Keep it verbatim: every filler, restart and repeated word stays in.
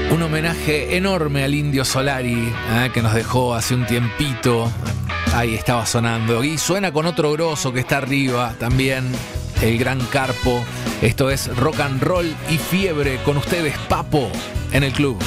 Un homenaje enorme al Indio Solari, ¿eh? que nos dejó hace un tiempito. Ahí estaba sonando. Y suena con otro grosso que está arriba también, el gran Carpo. Esto es Rock and Roll y Fiebre. Con ustedes, Papo, en el club.